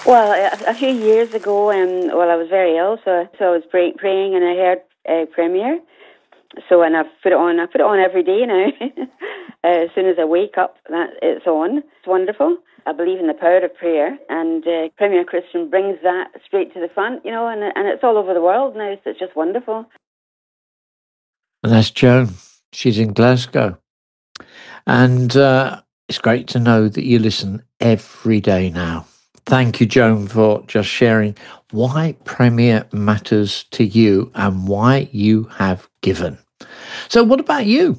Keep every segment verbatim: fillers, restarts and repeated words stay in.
Well, a, a few years ago, um, well, I was very ill, so so I was pray, praying, and I heard uh, Premier. So, and I've put it on. I put it on every day now. uh, as soon as I wake up, that it's on. It's wonderful. I believe in the power of prayer, and uh, Premier Christian brings that straight to the front, you know, and and it's all over the world now. So it's just wonderful. And that's Joan. She's in Glasgow, and uh, it's great to know that you listen every day now. Thank you, Joan, for just sharing why Premier matters to you and why you have given. So what about you?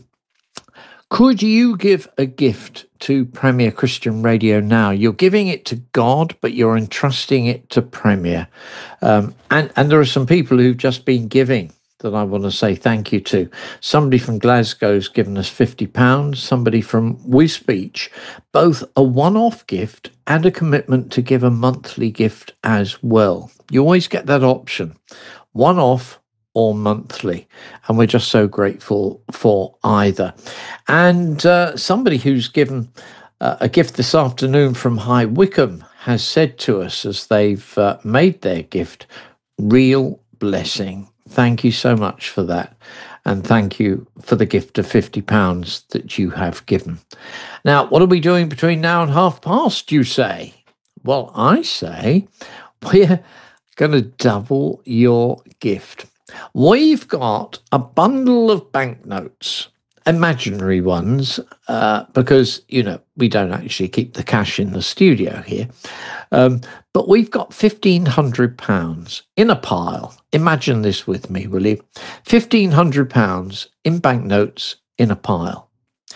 Could you give a gift to Premier Christian Radio now? You're giving it to God, but you're entrusting it to Premier. Um, and, and there are some people who've just been giving that I want to say thank you to. Somebody from Glasgow's given us fifty pounds, somebody from Wisbech, both a one-off gift and a commitment to give a monthly gift as well. You always get that option, one-off or monthly, and we're just so grateful for either. And uh, somebody who's given uh, a gift this afternoon from High Wycombe has said to us as they've uh, made their gift, real blessing. Thank you so much for that. And thank you for the gift of fifty pounds that you have given. Now, what are we doing between now and half past, you say? Well, I say we're going to double your gift. We've got a bundle of banknotes, imaginary ones, uh, because, you know, we don't actually keep the cash in the studio here. Um, but we've got fifteen hundred pounds in a pile. Imagine this with me, will you? fifteen hundred pounds in banknotes in a pile.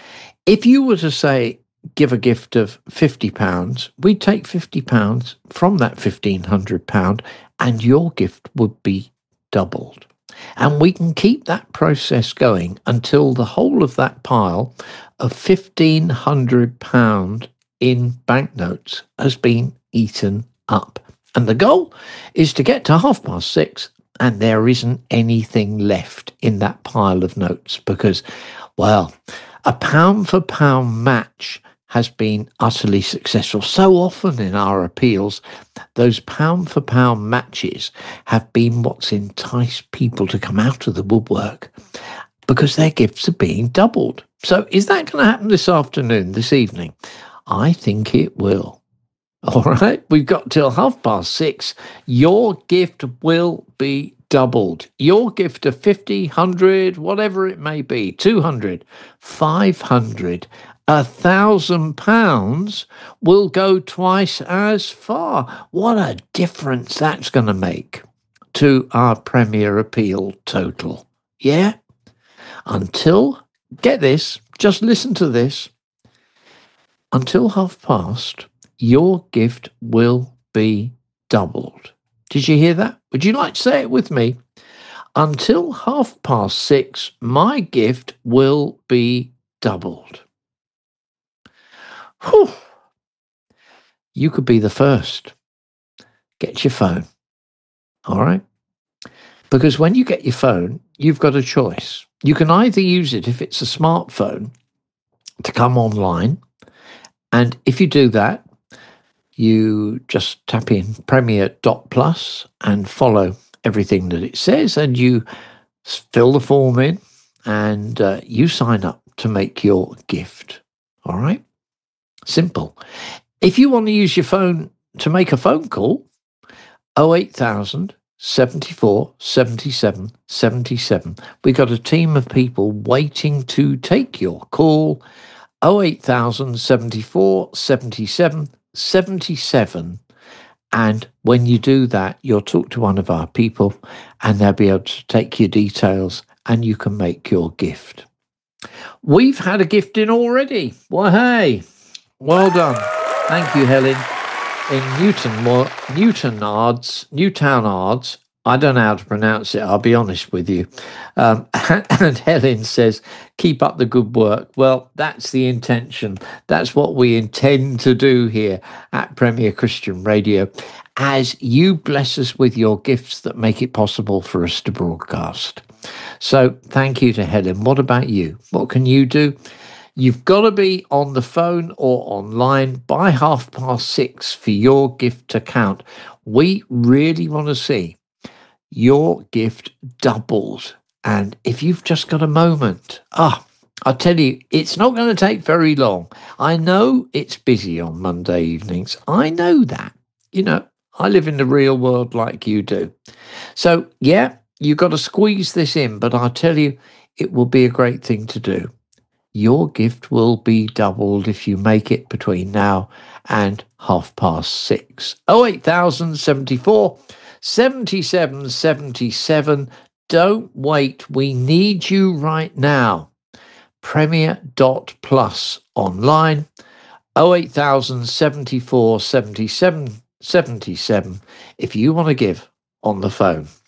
If you were to say, give a gift of fifty pounds, we'd take fifty pounds from that fifteen hundred pounds and your gift would be doubled. And we can keep that process going until the whole of that pile of fifteen hundred pounds in banknotes has been eaten up. And the goal is to get to half past six and there isn't anything left in that pile of notes because, well, a pound for pound match has been utterly successful. So often in our appeals, those pound for pound matches have been what's enticed people to come out of the woodwork because their gifts are being doubled. So is that going to happen this afternoon, this evening? I think it will. All right, we've got till half past six. Your gift will be doubled. Your gift of fifty, one hundred, whatever it may be, two hundred, five hundred, a thousand pounds will go twice as far. What a difference that's going to make to our Premier Appeal total. Yeah? Until, get this, just listen to this. Until half past, your gift will be doubled. Did you hear that? Would you like to say it with me? Until half past six, my gift will be doubled. Whew. You could be the first. Get your phone. All right? Because when you get your phone, you've got a choice. You can either use it, if it's a smartphone, to come online. And if you do that, you just tap in premier dot plus and follow everything that it says, and you fill the form in and uh, you sign up to make your gift. All right? Simple. If you want to use your phone to make a phone call, oh eight thousand, seventy-four, seventy-seven, seventy-seven. We've got a team of people waiting to take your call. oh eight thousand, seventy-four, seventy-seven, seventy-seven. And when you do that, you'll talk to one of our people and they'll be able to take your details and you can make your gift. We've had a gift in already. Well, hey, well done. Thank you, Helen. In Newton, well, Newtonards, Newtownards, I don't know how to pronounce it, I'll be honest with you. Um, and, and Helen says, keep up the good work. Well, that's the intention. That's what we intend to do here at Premier Christian Radio, as you bless us with your gifts that make it possible for us to broadcast. So thank you to Helen. What about you? What can you do? You've got to be on the phone or online by half past six for your gift to count. We really want to see your gift doubled. And if you've just got a moment, ah, I'll tell you, it's not going to take very long. I know it's busy on Monday evenings. I know that. You know, I live in the real world like you do. So, yeah, you've got to squeeze this in, but I'll tell you, it will be a great thing to do. Your gift will be doubled if you make it between now and half past six. oh eight thousand seventy-four, seventy-seven, seventy-seven. Don't wait. We need you right now. Premier dot plus online. oh eight thousand seventy-four, seventy-seven, seventy-seven. If you want to give on the phone.